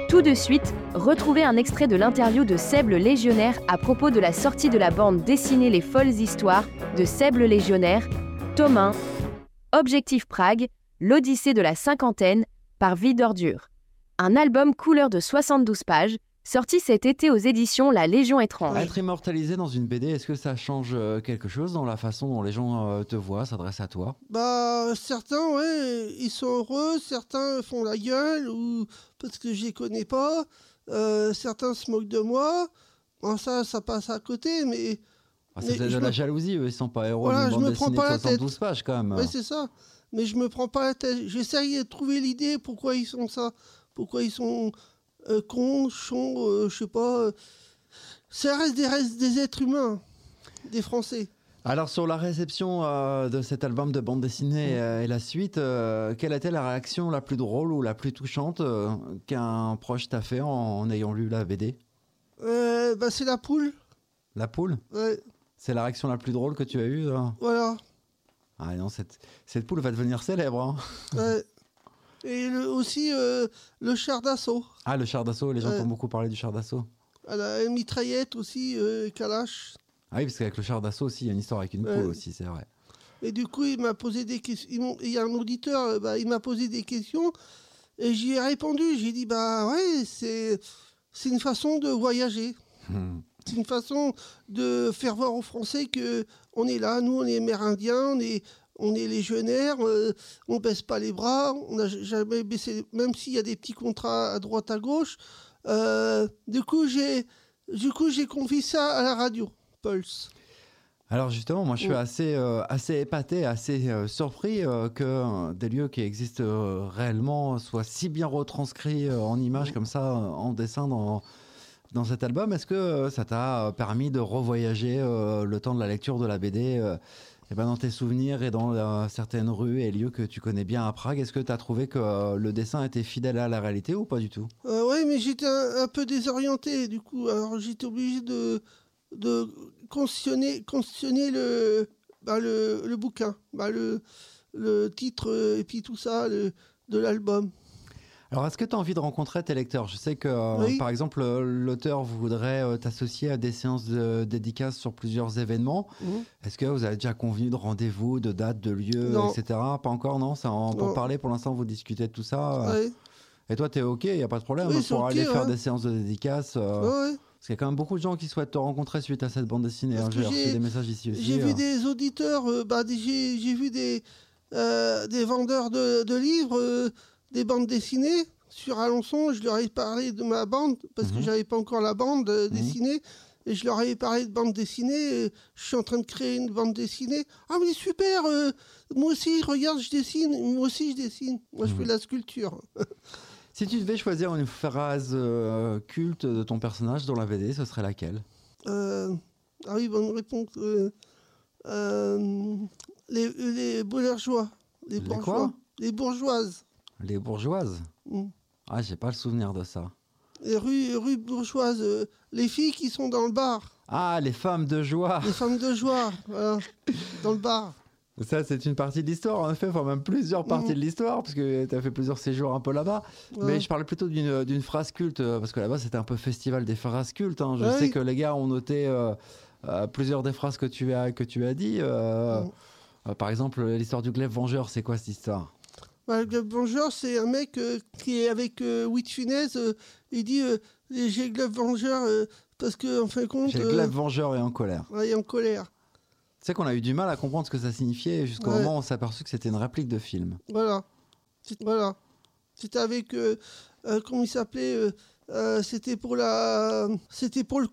Tout de suite, retrouvez un extrait de l'interview de Seb le Légionnaire à propos de la sortie de la bande dessinée Les Folles Histoires de Seb le Légionnaire, tome 1, Objectif Prague, l'Odyssée de la cinquantaine, par Vie d'Ordure. Un album couleur de 72 pages, sorti cet été aux éditions La Légion étrange. Être immortalisé dans une BD, est-ce que ça change quelque chose dans la façon dont les gens te voient, s'adressent à toi ? Certains, ouais, ils sont heureux, certains font la gueule, ou parce que je les connais pas, certains se moquent de moi. Bon, ça passe à côté, mais... C'est peut-être de la jalousie, eux, ils sont pas héros d'une bande dessinée de 72 pages, quand même. Oui, c'est ça. Mais je me prends pas la tête. J'essaye de trouver l'idée, pourquoi ils sont ça. Pourquoi ils sont cons, chons, je sais pas. Ça reste des êtres humains, des Français. Alors, sur la réception de cet album de bande dessinée et la suite, quelle était la réaction la plus drôle ou la plus touchante qu'un proche t'a fait en ayant lu la BD ? C'est la poule. La poule ? Ouais. C'est la réaction la plus drôle que tu as eue là ? Voilà. Ah non, cette poule va devenir célèbre. Hein. Ouais. Et aussi le char d'assaut. Ah, le char d'assaut, les gens t'ont beaucoup parlé du char d'assaut. La mitraillette aussi, Kalash. Ah oui, parce qu'avec le char d'assaut aussi, il y a une histoire avec une poule aussi, c'est vrai. Et du coup, il m'a posé des questions. Il y a un auditeur, il m'a posé des questions et j'y ai répondu. J'ai dit, c'est une façon de voyager. C'est une façon de faire voir aux Français qu'on est là, nous, on est Amérindiens, on est légionnaires, on baisse pas les bras, on n'a jamais baissé, même s'il y a des petits contrats à droite, à gauche. Du coup, j'ai confié ça à la radio, Pulse. Alors justement, moi je suis assez épaté, assez surpris que des lieux qui existent réellement soient si bien retranscrits en images comme ça, en dessin dans cet album. Est-ce que ça t'a permis de revoyager le temps de la lecture de la BD dans tes souvenirs et dans certaines rues et lieux que tu connais bien à Prague? Est-ce que tu as trouvé que le dessin était fidèle à la réalité ou pas du tout? Oui, mais j'étais un peu désorienté du coup. Alors j'étais obligé de conditionner le bouquin, le titre et puis tout ça de l'album. Alors, est-ce que tu as envie de rencontrer tes lecteurs ? Je sais que, par exemple, l'auteur voudrait t'associer à des séances de dédicaces sur plusieurs événements. Est-ce que vous avez déjà convenu de rendez-vous, de dates, de lieux, etc. Pas encore, non ? Ça en parler pour l'instant, vous discutez de tout ça. Et toi, t'es OK, il n'y a pas de problème pour aller faire des séances de dédicaces. Parce qu'il y a quand même beaucoup de gens qui souhaitent te rencontrer suite à cette bande dessinée. J'ai reçu des messages ici aussi. J'ai vu des auditeurs, j'ai vu des vendeurs de livres, des bandes dessinées sur Alençon. Je leur ai parlé de ma bande parce que j'avais pas encore la bande dessinée. Et je leur avais parlé de bande dessinée. Je suis en train de créer une bande dessinée. Ah mais super, moi aussi, regarde, je dessine. Moi aussi, je dessine. Moi, je fais de la sculpture. Si tu devais choisir une phrase culte de ton personnage dans la BD, ce serait laquelle ? Ah oui, bonne réponse. Les bourgeois. Les bourgeois. Les bourgeoises. Les bourgeoises ? Ah, j'ai pas le souvenir de ça. Les rues bourgeoises. Les filles qui sont dans le bar. Ah, les femmes de joie. Les femmes de joie, voilà, dans le bar. Ça, c'est une partie de l'histoire, en effet, enfin même plusieurs parties de l'histoire, parce que tu as fait plusieurs séjours un peu là-bas. Mais je parle plutôt d'une phrase culte, parce que là-bas, c'était un peu festival des phrases cultes. Hein. Je sais que les gars ont noté plusieurs des phrases que tu as dit. Par exemple, l'histoire du glaive vengeur, c'est quoi cette histoire ? Le glaive vengeur, c'est un mec qui est avec Louis de Funès. Il dit j'ai le glaive vengeur parce que, en fin de compte. J'ai le glaive vengeur et en colère. Ouais, en colère. Tu sais qu'on a eu du mal à comprendre ce que ça signifiait jusqu'au moment où on s'est aperçu que c'était une réplique de film. Voilà. C'était avec comment il s'appelait c'était pour le